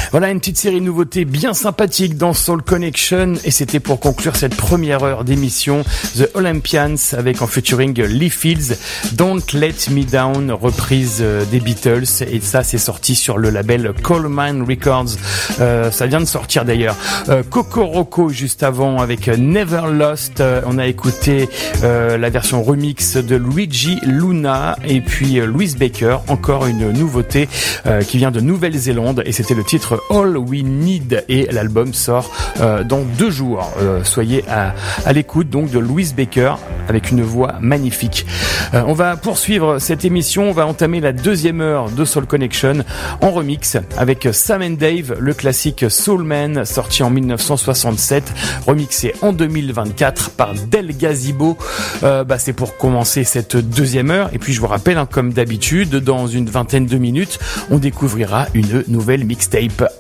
Voilà une petite série de nouveautés bien sympathiques dans Soul Connection, et c'était pour conclure cette première heure d'émission The Olympians avec en featuring Lee Fields, Don't Let Me Down, reprise des Beatles, et ça c'est sorti sur le label Coleman Records. Ça vient de sortir d'ailleurs. Coco Roco juste avant avec Never Lost. On a écouté la version remix de Luigi Luna, et puis Louise Baker, encore une nouveauté qui vient de Nouvelle-Zélande, et c'était le titre All We Need, et l'album sort dans 2 jours. Soyez à l'écoute donc de Louise Baker avec une voix magnifique. On va poursuivre cette émission, on va entamer la 2e heure de Soul Connection en remix avec Sam and Dave, le classique Soul Man sorti en 1967, remixé en 2024 par Del Gazebo. C'est pour commencer cette 2e heure, et puis je vous rappelle, comme d'habitude, dans une vingtaine de minutes, on découvrira une nouvelle mixtape.